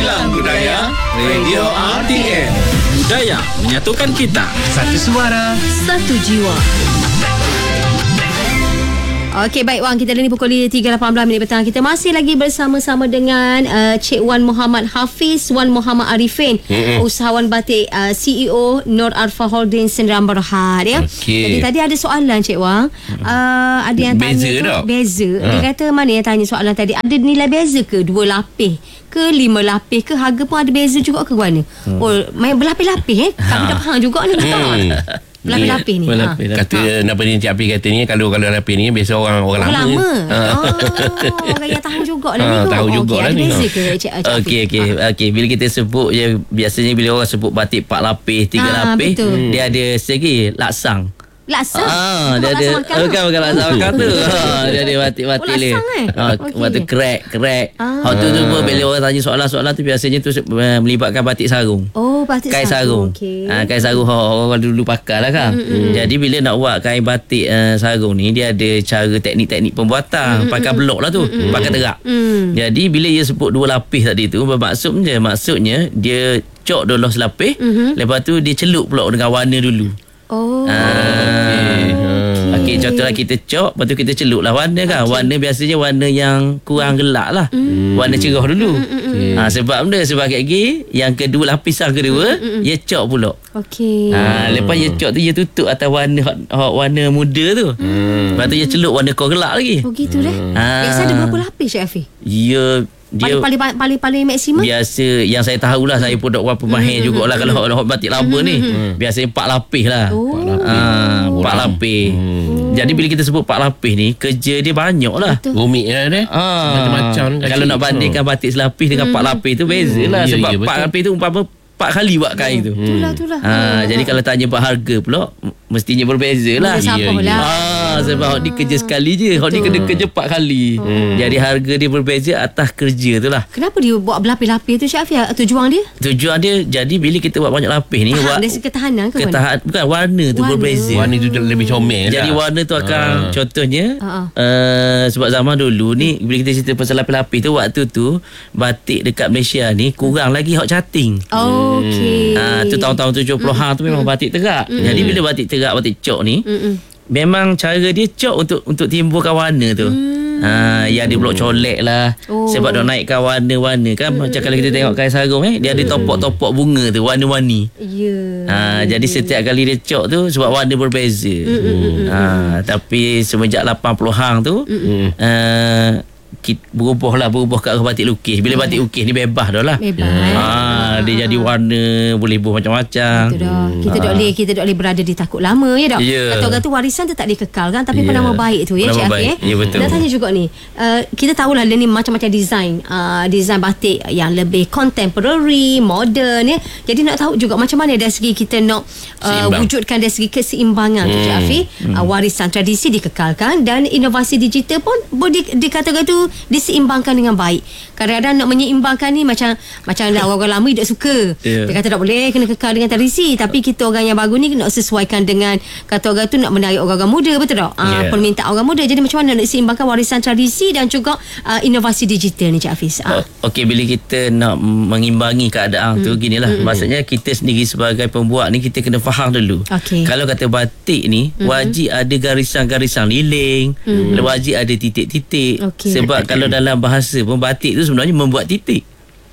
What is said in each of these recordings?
Silang Budaya Radio RTM. Budaya menyatukan kita. Satu suara, satu jiwa. Okey, baik Wang, kita dah ni pukul 3.18 petang. Kita masih lagi bersama-sama dengan Cik Wan Muhammad Hafiz, Wan Muhammad Arifin, usahawan batik, CEO Nur Arfa Holding Sdn Bhd ya. Jadi tadi ada soalan Cik Wan. Ada yang beza tanya tu, beza. Dia kata mana yang tanya soalan tadi, ada nilai beza ke 2 lapis ke 5 lapis ke, harga pun ada beza juga ke mana? Oh, main berlapis-lapis kami dah faham juga ni. Berlapis-lapis ni. Kata apa ni Cik Afi kata ni, kalau lapis ni biasa orang lama. Orang yang tahu jugalah ni. Tahu jugalah ni. Beza ke Cik Afi? Okey, bila kita sebut je, biasanya bila orang sebut batik 4 lapis, 3 lapis, dia ada segi laksang. Laksang? Dia ada bukan laksang makan tu. Dia ada batik-batik ni. Batik krek. Hak tu semua bila orang tanya soalan-soalan tu biasanya tu melibatkan batik sarung. Oh, batik kain sarung. Kain sarung orang dulu pakai lah kan. Jadi bila nak buat kain batik sarung ni, dia ada cara teknik-teknik pembuatan. Pakai blok lah tu, pakai terak. Jadi bila dia sebut 2 lapis tadi tu, maksudnya dia cok dulu selapis, lepas tu dia celup pula dengan warna dulu. Okey, contohlah kita cok, lepas tu kita celup lah warna kan. Warna biasanya warna yang kurang gelap lah. Warna cerah dulu. Sebab kat lagi yang kedua, lapisan kedua, dia cok pula. Okey. Lepas dia cok tu, dia tutup atas warna muda tu. Lepas tu dia celup warna kau gelap lagi. Oh gitu dah. Biasa ada berapa lapis Cik Afi? Dia paling maksimum biasa yang saya tahulah, saya pun dok buat pemahir jugalah. Kalau hak batik lama ni biasanya 4 lapis lah. 4 lapis. Jadi bila kita sebut 4 lapis ni, kerja dia banyak lah. rumit lah dia. Macam-macam. Kalau nak bandingkan batik selapis dengan 4 lapis tu beza lah. Sebab 4 lapis tu umpama 4 kali buat kain tu. Itulah. Jadi kalau tanya buat harga pula, mestinya berbeza lah. Sebab ni kerja sekali je, ni kena kerja 4 kali. Jadi harga dia berbeza atas kerja tu lah. Kenapa dia buat berlapis-lapis tu Cik Afi? Tujuan dia jadi bila kita buat banyak lapis ni, dari segi ketahanan ke mana? Bukan, warna tu berbeza. Warna tu lebih comel. Jadi warna tu akan contohnya sebab zaman dulu ni, bila kita cerita pasal lapis-lapis tu, waktu tu batik dekat Malaysia ni kurang lagi hak cutting. Okey. Tu tahun-tahun 70-an tu memang batik terak. Jadi bila batik terak, batik cok ni, memang cara dia cok untuk timbulkan warna tu. Yang dia blok colek lah. Sebab dia naikkan warna-warna kan. Macam kalau kita tengok kain sarung dia ada topok-topok bunga tu, warna-warni. Jadi setiap kali dia cok tu, sebab warna berbeza. Tapi semenjak 80-an tu berubah ke arah batik lukis. Bila batik lukis ni bebas dah lah. Dia jadi warna boleh buat macam-macam. Kita tak boleh berada di takut lama ya tak? Kata-kata warisan tu tak dikekalkan, tapi penama baik tu ya Cik Afi. Betul. Nak tanya juga ni, kita tahulah ni macam-macam design batik yang lebih contemporary, modern ya. Jadi nak tahu juga macam mana dari segi kita nak wujudkan dari segi keseimbangan tu Cik Afi. Warisan tradisi dikekalkan dan inovasi digital pun boleh dikatakan tu diseimbangkan dengan baik. Kadang-kadang nak menyeimbangkan ni macam lah orang lama tidak suka. Dia kata tak boleh, kena kekal dengan tradisi. Tapi kita orang yang baru ni nak sesuaikan dengan, kata orang tu nak menarik orang-orang muda, betul tak? Permintaan orang muda. Jadi macam mana nak seimbangkan warisan tradisi dan juga inovasi digital ni Cik Hafiz? Okey, bila kita nak mengimbangi keadaan tu, ginilah. Maksudnya kita sendiri sebagai pembuat ni, kita kena faham dulu. Kalau kata batik ni, wajib ada garisan-garisan liling, wajib ada titik-titik. Sebab kalau dalam bahasa pun, batik tu sebenarnya membuat titik.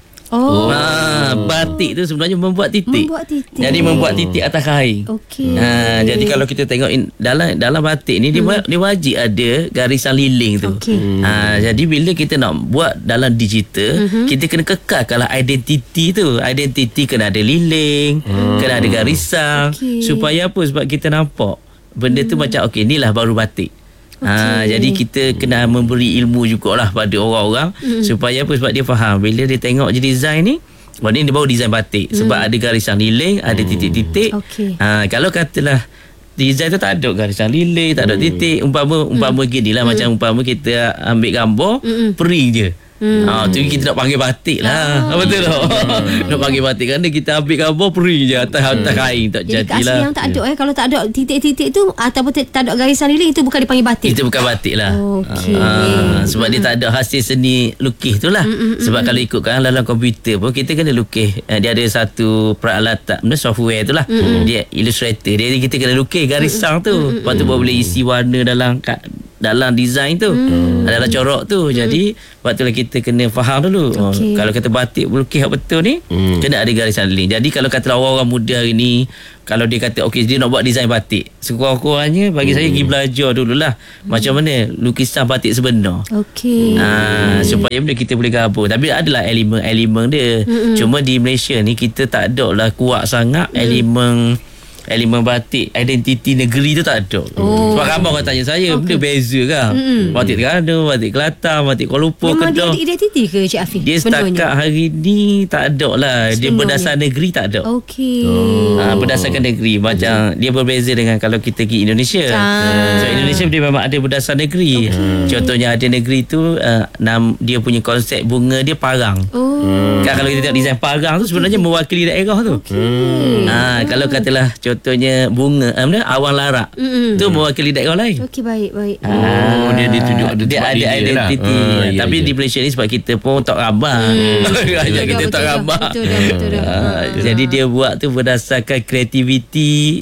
Batik tu sebenarnya membuat titik. Jadi membuat titik atas kain. Jadi kalau kita tengok dalam batik ni, dia wajib ada garisan liling tu. Jadi bila kita nak buat dalam digital, kita kena kekalkanlah identiti tu. Identiti kena ada liling, kena ada garisan. Supaya apa? Sebab kita nampak benda tu macam inilah baru batik. Jadi kita kena memberi ilmu jugalah pada orang-orang supaya apa? Sebab dia faham bila dia tengok je design ni, ni dia baru design batik. Sebab ada garisan liling, ada titik-titik. Kalau katalah design tu tak ada garisan liling, tak ada titik, umpama gini lah, macam umpama kita ambil gambar peri je. Tu kita nak panggil batik lah. Betul tak? Nak panggil batik kerana kita ambil gambar peri je atas kain. Tak jadi jadilah. Jadi yang tak ada kalau tak ada titik-titik tu ataupun tak ada garisan lilin, itu bukan dipanggil batik. Itu bukan batik lah. Okey. Sebab dia tak ada hasil seni lukis tu lah. Sebab kalau ikutkan dalam komputer pun kita kena lukis. Dia ada satu peralatan, software tu lah. Dia Illustrator. Dia kita kena lukis garisan tu. Lepas tu boleh isi warna dalam design tu, dalam corak tu. Jadi waktu lah kita kena faham dulu. Kalau kata batik lukis betul ni, kena ada garisan lilin. Jadi kalau kata orang-orang muda hari ni, kalau dia kata dia nak buat design batik, sekurang-kurangnya bagi saya pergi belajar dululah macam mana lukisan batik sebenar. Supaya benda kita boleh gabung. Tapi adalah elemen dia. Cuma di Malaysia ni kita tak ada lah kuat sangat elemen batik, identiti negeri tu tak ada. Sebab ramai orang tanya saya, benda beza kan? Batik Terengganu, batik Kelantan, batik Kuala Lumpur, Kedah. Memang dia identiti ke Cik Afiq? Dia setakat hari ni tak ada lah. Dia berdasar negeri tak ada. Berdasarkan negeri. Macam dia berbeza dengan kalau kita pergi Indonesia. So Indonesia dia memang ada berdasar negeri. Contohnya ada negeri tu dia punya konsep bunga dia parang. Kan kalau kita tengok design parang tu sebenarnya mewakili daerah tu. Kalau katalah contohnya bunga awan larak tu mewakili daerah lain. Baik. Dia ditunjuk dia ada identiti lah. Tapi di Malaysia ni sebab kita pun tak ramah. Kita tak ramah. Jadi dia buat tu berdasarkan kreativiti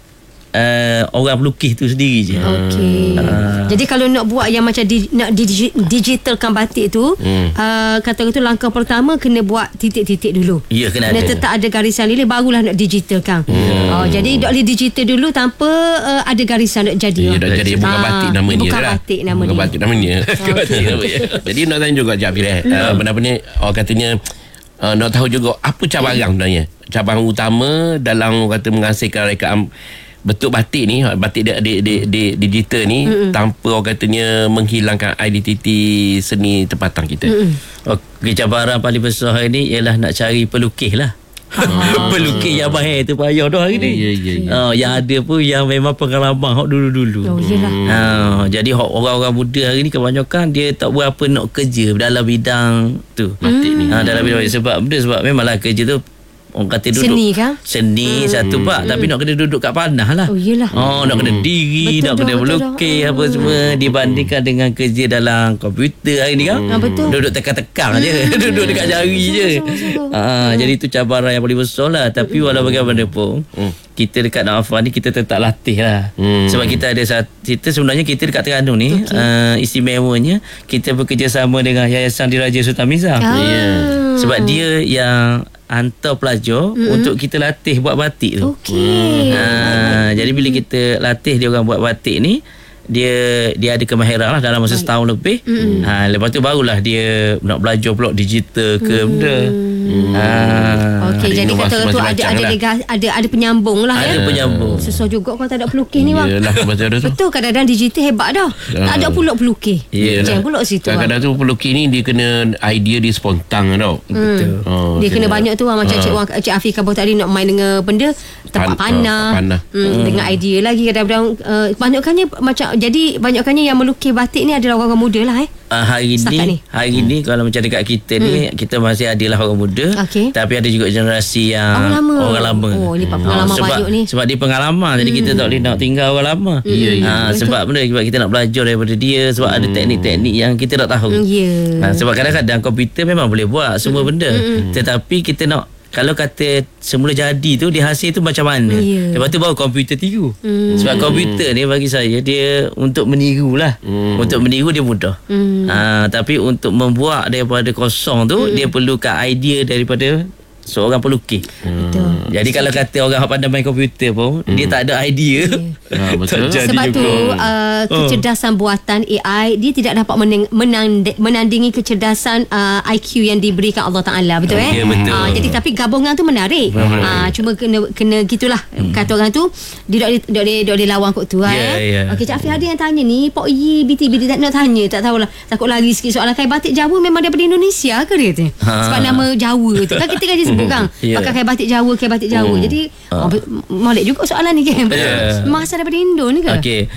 orang pelukis tu sendiri je. Jadi kalau nak buat yang macam nak digitalkan batik tu, kata tu langkah pertama kena buat titik-titik dulu. Ya, kena tetap ada garisan lilin, barulah nak digitalkan. Jadi tak boleh digital dulu tanpa ada garisan nak jadi. Dah jadi bukan batik namanya. Bukan batik namanya. Bukan batik namanya. Jadi nak tanya juga Cik Afiq, benda-benda orang katanya nak tahu juga apa cabaran sebenarnya, cabaran utama dalam orang kata menghasilkan rekaan bentuk batik ni, batik digital ni, tanpa orang katanya menghilangkan identiti seni tempatan kita. Cabaran paling besar hari ni ialah nak cari pelukis lah. Pelukis yang mahal tu payah dah hari ni. Yang ada pun yang memang pengalaman dulu-dulu. Jadi orang-orang muda hari ni kebanyakan dia tak berapa nak kerja dalam bidang tu. Batik ni. Dalam bidang sebab memanglah kerja tu orang kata duduk seni kan? Seni satu part, tapi nak kena duduk kat panah lah. Nak kena diri, nak kena melukis apa semua, dibandingkan dengan kerja dalam komputer hari ni kan. Duduk tekan-tekan je. Duduk dekat jari je. Jadi itu cabaran yang paling besar lah. Tapi walau bagaimanapun, kita dekat Nafas ni kita tetap latih lah. Sebab kita ada kita sebenarnya kita dekat Terengganu ni, istimewanya kita bekerjasama dengan Yayasan Diraja Sultan Miza. Sebab dia yang hantar pelajar untuk kita latih buat batik tu. Jadi bila kita latih dia orang buat batik ni, dia ada kemahiran lah dalam masa setahun lebih. Lepas tu barulah dia nak belajar pula digital ke benda. Jadi kata tu ada penyambung lah. Ada penyambung. Susah juga kalau tak ada pelukis ni bang. Betul, kadang-kadang digital hebat dah. Tak ada pula pelukis. Macam pula situ. Kadang-kadang tu pelukis ni dia kena idea dia spontan tau. Betul. Dia kena banyak tu macam Cik Afiq kabur tadi nak main dengan benda tempat panah. Dengan idea lagi kadang-kadang banyakkannya yang melukis batik ni adalah orang muda lah. Hari ni kalau macam dekat kita ni, kita masih adalah orang muda, tapi ada juga generasi yang orang lama. Ni pengalaman banyak ni. Sebab dia pengalaman, jadi kita tak boleh nak tinggal orang lama. Sebab kita nak belajar daripada dia. Sebab ada teknik-teknik yang kita tak tahu. Sebab kadang-kadang komputer memang boleh buat semua benda, tetapi kita nak, kalau kata semula jadi tu, dia hasil tu macam mana. Lepas tu baru komputer tiru. Sebab komputer ni bagi saya dia untuk meniru lah. Untuk meniru dia mudah. Tapi untuk membuat daripada kosong tu, dia perlukan idea daripada seorang pelukis. Jadi kalau kata orang pandai main komputer pun, dia tak ada idea. Betul. Sebab tu kecerdasan buatan AI dia tidak dapat menandingi kecerdasan IQ yang diberikan Allah Ta'ala. Betul betul. Jadi tapi gabungan tu menarik. Cuma kena gitulah. Kata orang tu dia dok lawan kot tu. Okey, Cik Afiq ada yang tanya ni, Pak Yi BTB dia nak tanya, tak tahulah, takut lari sikit soalan. Kain batik Jawa memang daripada Indonesia ke dia tu? Sebab nama Jawa tu kan kita kan sebut kan pakai kain batik Jawa. Jadi molek juga soalan ni kan. Masa daripada Indo ni ke? Okey.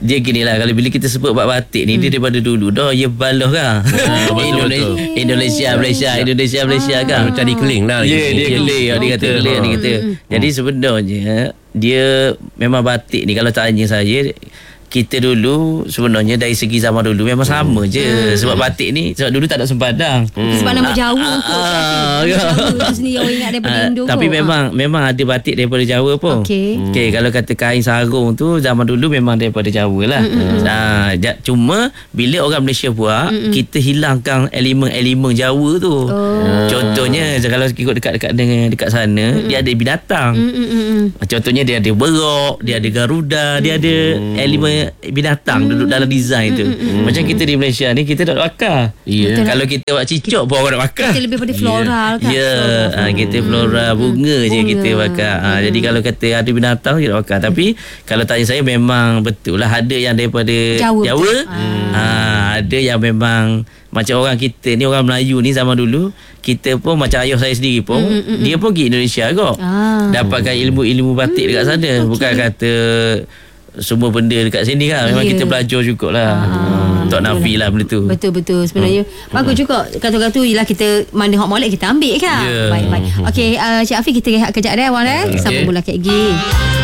dia gini lah, kalau bila kita sebut bab batik ni, dia daripada dulu dah ia baloh kan. Indonesia Malaysia kan. Cari keling lah. Dia keling, dia kata keling, dia kata. Jadi sebenarnya dia memang batik ni, kalau tanya saya, kita dulu sebenarnya dari segi zaman dulu memang sama je. Sebab batik ni, sebab dulu tak ada sempadang. Sebab nama Jawa kot. Jawa sendiri orang ingat daripada Indo. Tapi memang ada batik daripada Jawa pun. Okey, kalau kata kain sarung tu zaman dulu memang daripada Jawa lah. Cuma bila orang Malaysia buat, kita hilangkan elemen-elemen Jawa tu. Contohnya kalau ikut dekat sana, dia ada binatang. Contohnya dia ada berok, dia ada garuda, dia ada elemen binatang duduk dalam design tu. Macam kita di Malaysia ni, kita tak bakar. Kalau kita buat cicok pun orang nak bakar. Kita lebih pada floral kan. Kita floral, bunga je kita bakar. Jadi kalau kata ada binatang, kita bakar. Tapi kalau tanya saya, memang betul lah ada yang daripada Jawa. Ada yang memang macam orang kita ni, orang Melayu ni zaman dulu, kita pun macam ayah saya sendiri pun, dia pun pergi Indonesia kot. Dapatkan ilmu-ilmu batik dekat sana. Bukan kata semua benda dekat sini kan. Memang kita belajar jugalah. Untuk nafi lah benda tu. Betul-betul sebenarnya. Bagus juga. Kata-kata ialah kita mana hot molek kita ambil kan. Baik-baik. Okey, Cik Afiq, kita rehat kejap dah awal. Sambung bola KG.